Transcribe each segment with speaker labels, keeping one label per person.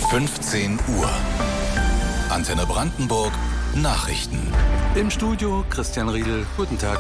Speaker 1: 15 Uhr. Antenne Brandenburg Nachrichten.
Speaker 2: Im Studio Christian Riedel. Guten Tag.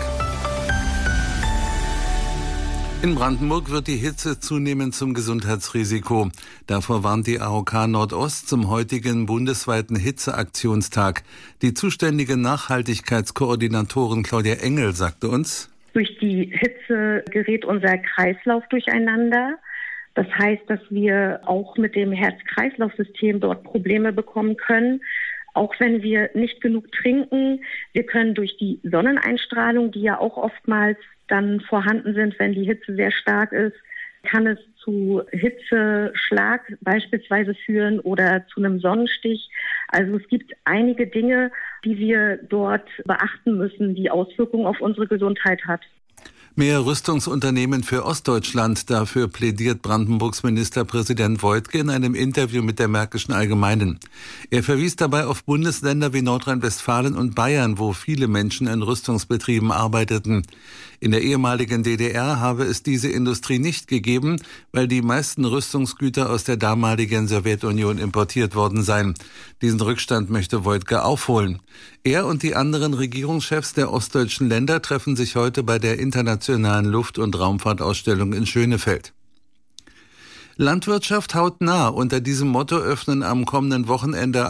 Speaker 2: In Brandenburg wird die Hitze zunehmend zum Gesundheitsrisiko. Davor warnt die AOK Nordost zum heutigen bundesweiten Hitzeaktionstag. Die zuständige Nachhaltigkeitskoordinatorin Claudia Engel sagte uns:
Speaker 3: Durch die Hitze gerät unser Kreislauf durcheinander. Das heißt, dass wir auch mit dem Herz-Kreislauf-System dort Probleme bekommen können. Auch wenn wir nicht genug trinken. Wir können durch die Sonneneinstrahlung, die ja auch oftmals dann vorhanden sind, wenn die Hitze sehr stark ist, kann es zu Hitzeschlag beispielsweise führen oder zu einem Sonnenstich. Also es gibt einige Dinge, die wir dort beachten müssen, die Auswirkungen auf unsere Gesundheit hat.
Speaker 2: Mehr Rüstungsunternehmen für Ostdeutschland, dafür plädiert Brandenburgs Ministerpräsident Woidke in einem Interview mit der Märkischen Allgemeinen. Er verwies dabei auf Bundesländer wie Nordrhein-Westfalen und Bayern, wo viele Menschen in Rüstungsbetrieben arbeiteten. In der ehemaligen DDR habe es diese Industrie nicht gegeben, weil die meisten Rüstungsgüter aus der damaligen Sowjetunion importiert worden seien. Diesen Rückstand möchte Woidke aufholen. Er und die anderen Regierungschefs der ostdeutschen Länder treffen sich heute bei der internationalen Luft- und Raumfahrtausstellung in Schönefeld. Landwirtschaft hautnah. Unter diesem Motto öffnen am kommenden Wochenende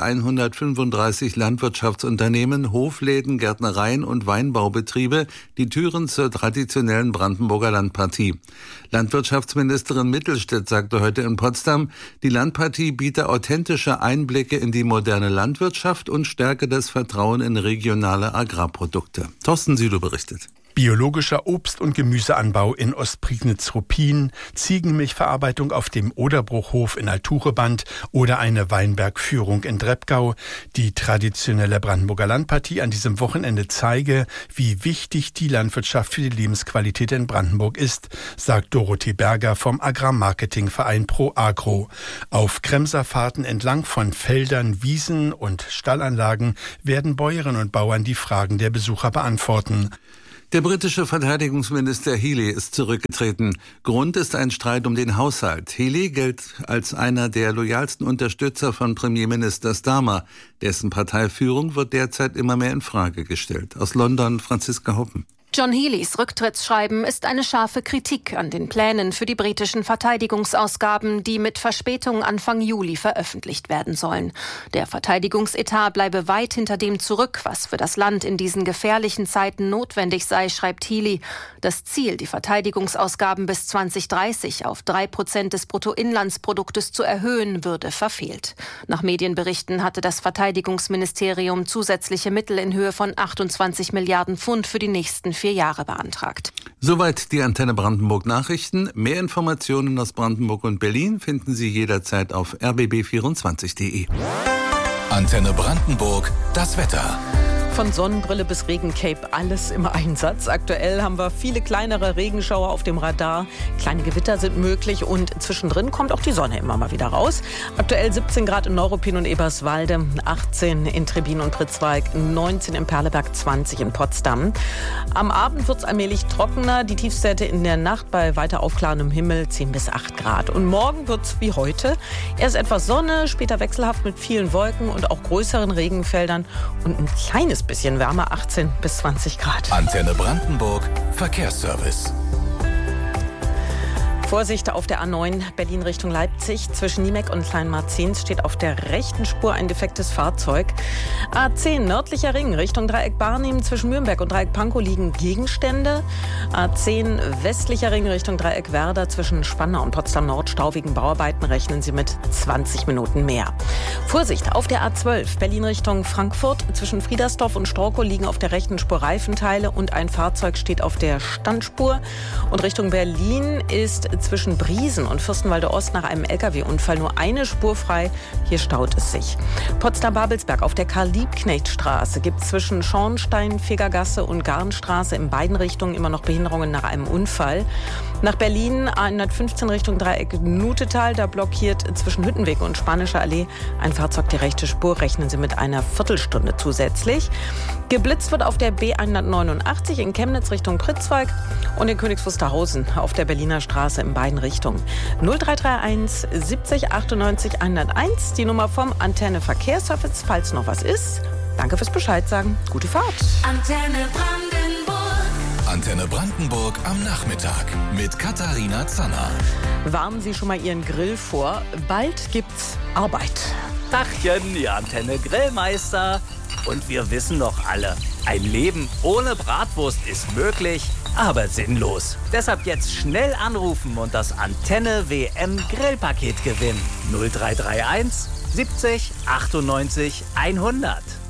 Speaker 2: 135 Landwirtschaftsunternehmen, Hofläden, Gärtnereien und Weinbaubetriebe die Türen zur traditionellen Brandenburger Landpartie. Landwirtschaftsministerin Mittelstädt sagte heute in Potsdam, die Landpartie biete authentische Einblicke in die moderne Landwirtschaft und stärke das Vertrauen in regionale Agrarprodukte. Thorsten Südow berichtet.
Speaker 4: Biologischer Obst- und Gemüseanbau in Ostprignitz-Ruppin, Ziegenmilchverarbeitung auf dem Oderbruchhof in Altucheband oder eine Weinbergführung in Dreppgau. Die traditionelle Brandenburger Landpartie an diesem Wochenende zeige, wie wichtig die Landwirtschaft für die Lebensqualität in Brandenburg ist, sagt Dorothee Berger vom Agrarmarketingverein Pro Agro. Auf Kremserfahrten entlang von Feldern, Wiesen und Stallanlagen werden Bäuerinnen und Bauern die Fragen der Besucher beantworten.
Speaker 2: Der britische Verteidigungsminister Healey ist zurückgetreten. Grund ist ein Streit um den Haushalt. Healey gilt als einer der loyalsten Unterstützer von Premierminister Starmer. Dessen Parteiführung wird derzeit immer mehr in Frage gestellt. Aus London Franziska Hoppen.
Speaker 5: John Healeys Rücktrittsschreiben ist eine scharfe Kritik an den Plänen für die britischen Verteidigungsausgaben, die mit Verspätung Anfang Juli veröffentlicht werden sollen. Der Verteidigungsetat bleibe weit hinter dem zurück, was für das Land in diesen gefährlichen Zeiten notwendig sei, schreibt Healey. Das Ziel, die Verteidigungsausgaben bis 2030 auf 3% des Bruttoinlandsproduktes zu erhöhen, würde verfehlt. Nach Medienberichten hatte das Verteidigungsministerium zusätzliche Mittel in Höhe von 28 Milliarden Pfund für die nächsten 4 Jahre beantragt.
Speaker 2: Soweit die Antenne Brandenburg Nachrichten. Mehr Informationen aus Brandenburg und Berlin finden Sie jederzeit auf rbb24.de.
Speaker 1: Antenne Brandenburg, das Wetter.
Speaker 6: Von Sonnenbrille bis Regencape, alles im Einsatz. Aktuell haben wir viele kleinere Regenschauer auf dem Radar. Kleine Gewitter sind möglich und zwischendrin kommt auch die Sonne immer mal wieder raus. Aktuell 17 Grad in Neuruppin und Eberswalde, 18 in Trebbin und Pritzwalk, 19 in Perleberg, 20 in Potsdam. Am Abend wird es allmählich trockener. Die Tiefstwerte in der Nacht bei weiter aufklarendem Himmel 10 bis 8 Grad. Und morgen wird es wie heute. Erst etwas Sonne, später wechselhaft mit vielen Wolken und auch größeren Regenfeldern und ein kleines bisschen wärmer, 18 bis 20 Grad.
Speaker 1: Antenne Brandenburg, Verkehrsservice.
Speaker 6: Vorsicht auf der A9 Berlin Richtung Leipzig. Zwischen Niemek und Kleinmarzens steht auf der rechten Spur ein defektes Fahrzeug. A10 nördlicher Ring Richtung Dreieck Barnim. Zwischen Nürnberg und Dreieck Pankow liegen Gegenstände. A10 westlicher Ring Richtung Dreieck Werder. Zwischen Spandau und Potsdam Nord Stau wegen Bauarbeiten. Rechnen Sie mit 20 Minuten mehr. Vorsicht auf der A12 Berlin Richtung Frankfurt. Zwischen Friedersdorf und Storkow liegen auf der rechten Spur Reifenteile und ein Fahrzeug steht auf der Standspur. Und Richtung Berlin ist zwischen Briesen und Fürstenwalde Ost nach einem LKW-Unfall nur eine Spur frei. Hier staut es sich. Potsdam-Babelsberg auf der Karl-Liebknecht-Straße gibt es zwischen Schornstein, Fegergasse und Garnstraße in beiden Richtungen immer noch Behinderungen nach einem Unfall. Nach Berlin A115 Richtung Dreieck Nutetal, da blockiert zwischen Hüttenweg und Spanischer Allee ein Fahrzeug die rechte Spur. Rechnen Sie mit einer Viertelstunde zusätzlich. Geblitzt wird auf der B189 in Chemnitz Richtung Pritzwalk und in Königs Wusterhausen auf der Berliner Straße in beiden Richtungen. 0331 70 98 101, die Nummer vom Antenne Verkehrsservice, falls noch was ist. Danke fürs Bescheid sagen. Gute Fahrt.
Speaker 1: Antenne Brandenburg am Nachmittag mit Katharina Zanner.
Speaker 6: Warnen Sie schon mal Ihren Grill vor. Bald gibt's Arbeit.
Speaker 7: Tachchen, die Antenne Grillmeister. Und wir wissen doch alle, ein Leben ohne Bratwurst ist möglich, aber sinnlos. Deshalb jetzt schnell anrufen und das Antenne WM Grillpaket gewinnen. 0331 70 98 100.